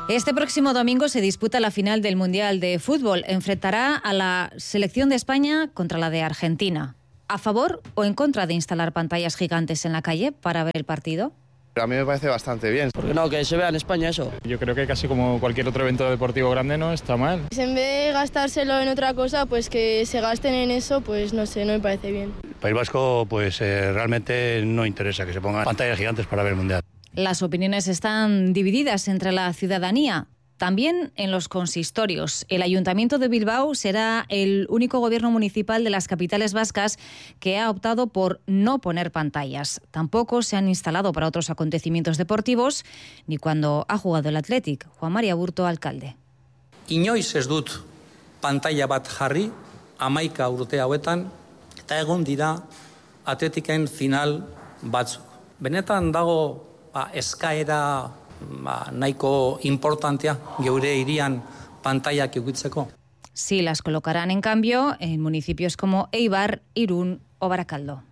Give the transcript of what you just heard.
Este próximo domingo se disputa la final del Mundial de Fútbol. Enfrentará a la selección de España contra la de Argentina. ¿A favor o en contra de instalar pantallas gigantes en la calle para ver el partido? A mí me parece bastante bien. ¿Por qué no? Que se vea en España eso. Yo creo que casi como cualquier otro evento deportivo grande no está mal. En vez de gastárselo en otra cosa, pues que se gasten en eso, pues no sé, no me parece bien. El País Vasco pues realmente no interesa que se pongan pantallas gigantes para ver el Mundial. Las opiniones están divididas entre la ciudadanía. También en los consistorios. El Ayuntamiento de Bilbao será el único gobierno municipal de las capitales vascas que ha optado por no poner pantallas. Tampoco se han instalado para otros acontecimientos deportivos, ni cuando ha jugado el Athletic. Juan María Burto, alcalde. Inoiz ez dut pantalla bat jarri, 11 urte hauetan, eta egon dira Athleticen final batzuk. Benetan dago eskaera nahiko importantea geure hirian pantallak edukitzeko. Sí, las colocarán en cambio en municipios como Eibar, Irún o Barakaldo.